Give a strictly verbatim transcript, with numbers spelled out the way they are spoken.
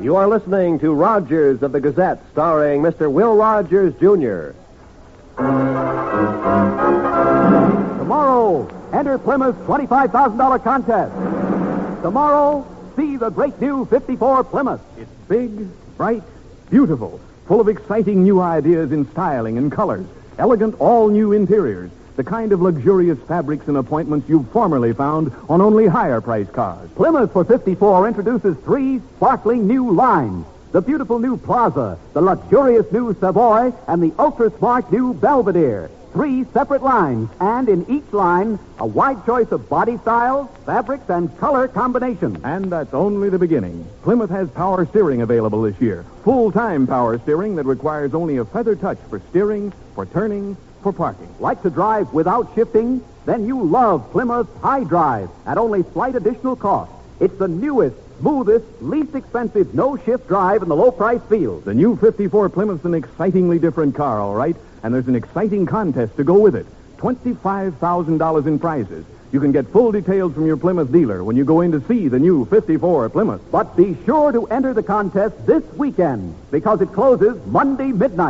You are listening to Rogers of the Gazette, starring Mister Will Rogers, Junior Tomorrow, enter Plymouth's twenty-five thousand dollars contest. Tomorrow, see the great new fifty-four Plymouth. It's big, bright, beautiful, full of exciting new ideas in styling and colors, elegant all-new interiors, the kind of luxurious fabrics and appointments you've formerly found on only higher-priced cars. Plymouth for fifty-four introduces three sparkling new lines. The beautiful new Plaza, the luxurious new Savoy, and the ultra-smart new Belvedere. Three separate lines, and in each line, a wide choice of body styles, fabrics, and color combinations. And that's only the beginning. Plymouth has power steering available this year. Full-time power steering that requires only a feather touch for steering, for turning, for parking. Like to drive without shifting? Then you love Plymouth High Drive at only slight additional cost. It's the newest, smoothest, least expensive no-shift drive in the low-price field. The new fifty-four Plymouth's an excitingly different car, all right? And there's an exciting contest to go with it. twenty-five thousand dollars in prizes. You can get full details from your Plymouth dealer when you go in to see the new fifty-four Plymouth. But be sure to enter the contest this weekend, because it closes Monday midnight.